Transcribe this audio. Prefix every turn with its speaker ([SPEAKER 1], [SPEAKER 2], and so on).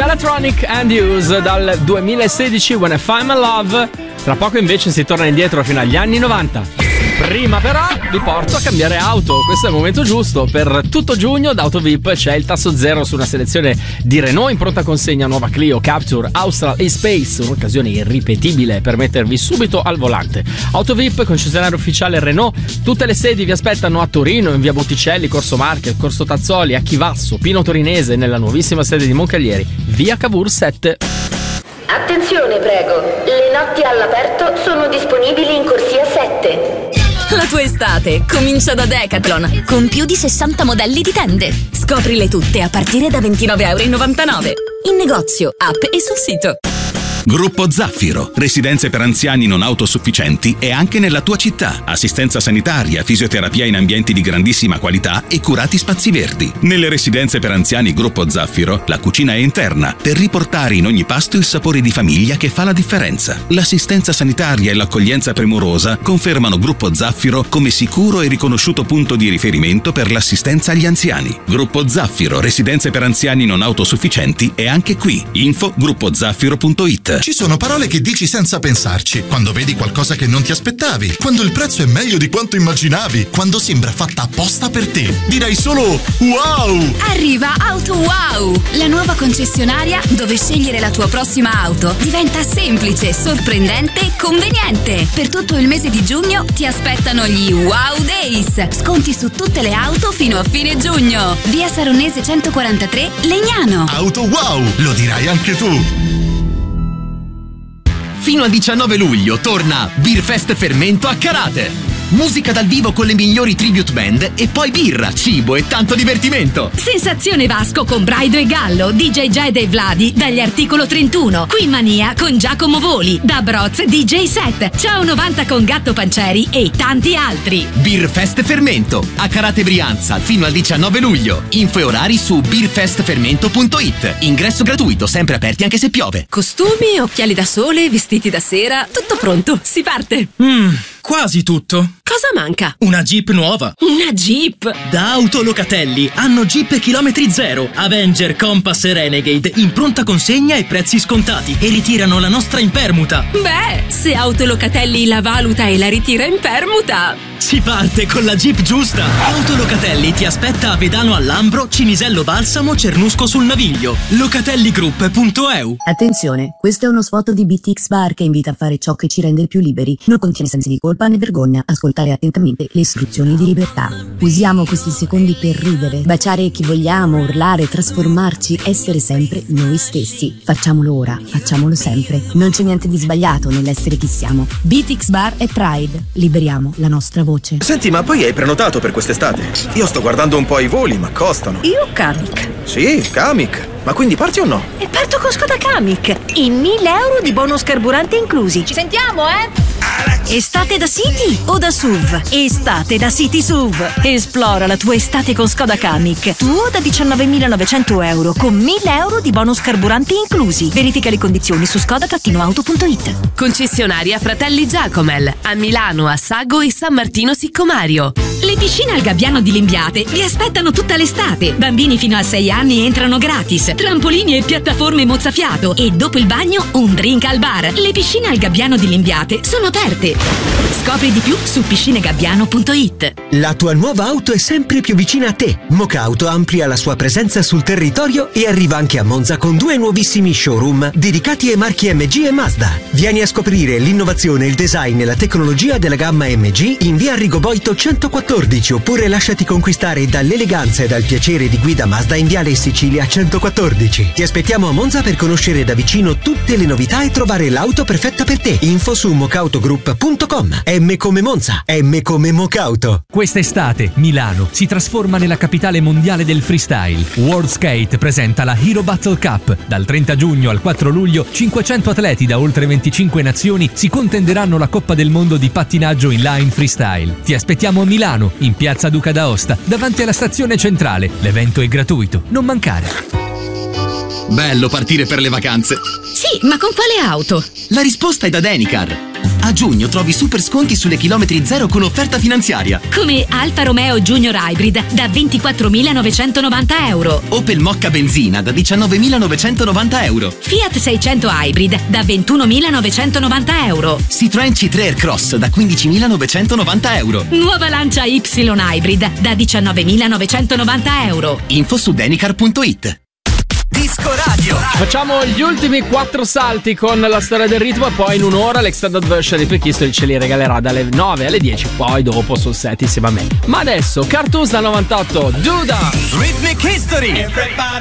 [SPEAKER 1] Electronic and Use dal 2016, When I Find My Love. Tra poco invece si torna indietro fino agli anni 90. Prima però vi porto a cambiare auto. Questo è il momento giusto. Per tutto giugno da AutoVip c'è il tasso zero su una selezione di Renault in pronta consegna, nuova Clio, Captur, Austral e Space. Un'occasione irripetibile per mettervi subito al volante. AutoVip, concessionario ufficiale Renault. Tutte le sedi vi aspettano a Torino, in via Botticelli, Corso Marche, Corso Tazzoli, a Chivasso, Pino Torinese, nella nuovissima sede di Moncaglieri, via Cavour 7.
[SPEAKER 2] Attenzione prego, le notti all'aperto sono disponibili in corsia 7.
[SPEAKER 3] La tua estate comincia da Decathlon, con più di 60 modelli di tende. Scoprile tutte a partire da €29,99. In negozio, app e sul sito.
[SPEAKER 4] Gruppo Zaffiro, residenze per anziani non autosufficienti e anche nella tua città. Assistenza sanitaria, fisioterapia in ambienti di grandissima qualità e curati spazi verdi. Nelle residenze per anziani Gruppo Zaffiro, la cucina è interna per riportare in ogni pasto il sapore di famiglia che fa la differenza. L'assistenza sanitaria e l'accoglienza premurosa confermano Gruppo Zaffiro come sicuro e riconosciuto punto di riferimento per l'assistenza agli anziani. Gruppo Zaffiro, residenze per anziani non autosufficienti è anche qui. Info gruppozaffiro.it.
[SPEAKER 5] Ci sono parole che dici senza pensarci, quando vedi qualcosa che non ti aspettavi, quando il prezzo è meglio di quanto immaginavi, quando sembra fatta apposta per te. Direi solo wow!
[SPEAKER 3] Arriva Auto Wow, la nuova concessionaria dove scegliere la tua prossima auto diventa semplice, sorprendente e conveniente. Per tutto il mese di giugno ti aspettano gli Wow Days. Sconti su tutte le auto fino a fine giugno. Via Saronese 143, Legnano.
[SPEAKER 5] Auto Wow, lo dirai anche tu!
[SPEAKER 6] Fino al 19 luglio torna Beerfest Fermento a Carate. Musica dal vivo con le migliori tribute band e poi birra, cibo e tanto divertimento.
[SPEAKER 7] Sensazione Vasco con Braido e Gallo, DJ Jed e Vladi dagli Articolo 31, Qui Mania con Giacomo Voli, da Broz DJ Set, Ciao 90 con Gatto Pancieri e tanti altri.
[SPEAKER 6] Beerfest Fermento a Carate Brianza fino al 19 luglio. Info e orari su beerfestfermento.it. Ingresso gratuito, sempre aperti anche se piove.
[SPEAKER 7] Costumi, occhiali da sole, vestiti da sera, tutto pronto, si parte.
[SPEAKER 8] Quasi tutto.
[SPEAKER 7] Cosa manca?
[SPEAKER 8] Una Jeep nuova.
[SPEAKER 7] Una Jeep?
[SPEAKER 8] Da Autolocatelli hanno Jeep chilometri zero, Avenger, Compass e Renegade in pronta consegna e prezzi scontati e ritirano la nostra in permuta.
[SPEAKER 7] Beh, se Autolocatelli la valuta e la ritira in permuta,
[SPEAKER 8] si parte con la Jeep giusta. Autolocatelli ti aspetta a Vedano al Lambro, Cinisello Balsamo, Cernusco sul Naviglio. Locatelligroup.eu.
[SPEAKER 9] Attenzione, questo è uno spot di BTX Bar che invita a fare ciò che ci rende più liberi. Non contiene sensi di colpa né vergogna. Ascoltare attentamente le istruzioni di libertà. Usiamo questi secondi per ridere, baciare chi vogliamo, urlare, trasformarci, essere sempre noi stessi. Facciamolo ora, facciamolo sempre. Non c'è niente di sbagliato nell'essere chi siamo. BTX Bar e Pride. Liberiamo la nostra voce.
[SPEAKER 10] Senti, ma poi hai prenotato per quest'estate? Io sto guardando un po' i voli, ma costano.
[SPEAKER 11] Io Kamiq.
[SPEAKER 10] Sì, Kamiq. Ma quindi parti o no?
[SPEAKER 11] E parto con Skoda Kamiq. E 1.000 euro di bonus carburante inclusi. Ci sentiamo, Estate da City o da SUV? Estate da City SUV. Esplora la tua estate con Skoda Kamiq. Tuo da 19.900 euro con 1.000 euro di bonus carburanti inclusi. Verifica le condizioni su skoda-auto.it.
[SPEAKER 3] Concessionaria Fratelli Giacomel a Milano, a Sago e San Martino Siccomario.
[SPEAKER 7] le piscine al Gabbiano di Limbiate vi aspettano tutta l'estate. Bambini fino a 6 anni entrano gratis. Trampolini e piattaforme mozzafiato. E dopo il bagno un drink al bar. Le piscine al Gabbiano di Limbiate sono aperte. Scopri di più su piscinegabbiano.it.
[SPEAKER 12] La tua nuova auto è sempre più vicina a te. Mocauto amplia la sua presenza sul territorio e arriva anche a Monza con 2 nuovissimi showroom dedicati ai marchi MG e Mazda. Vieni a scoprire l'innovazione, il design e la tecnologia della gamma MG in via Rigoboito 114, oppure lasciati conquistare dall'eleganza e dal piacere di guida Mazda in viale Sicilia 114. Ti aspettiamo a Monza per conoscere da vicino tutte le novità e trovare l'auto perfetta per te. Info su mocautogroup.com. M come Monza, M come Mocauto.
[SPEAKER 13] Quest'estate Milano si trasforma nella capitale mondiale del freestyle. World Skate presenta la Hero Battle Cup. Dal 30 giugno al 4 luglio 500 atleti da oltre 25 nazioni si contenderanno la Coppa del Mondo di pattinaggio inline freestyle. Ti aspettiamo a Milano, in piazza Duca d'Aosta, davanti alla stazione centrale. L'evento è gratuito, non mancare.
[SPEAKER 6] Bello partire per le vacanze.
[SPEAKER 7] Sì, ma con quale auto?
[SPEAKER 6] La risposta è da Denicar. A giugno trovi super sconti sulle chilometri zero con offerta finanziaria.
[SPEAKER 7] Come Alfa Romeo Junior Hybrid da 24.990 euro.
[SPEAKER 6] Opel Mokka benzina da 19.990 euro.
[SPEAKER 7] Fiat 600 Hybrid da 21.990 euro.
[SPEAKER 6] Citroën C3 Aircross da 15.990 euro.
[SPEAKER 7] Nuova Lancia Y Hybrid da 19.990 euro.
[SPEAKER 6] Info su denicar.it.
[SPEAKER 8] Disco Radio.
[SPEAKER 1] Facciamo gli ultimi 4 salti con la storia del ritmo e poi in un'ora l'extended version di Pechisto ce li regalerà dalle 9 alle 10, poi dopo sul set insieme a me. Ma adesso Cartoons da 98, Duda,
[SPEAKER 8] Rhythmic History.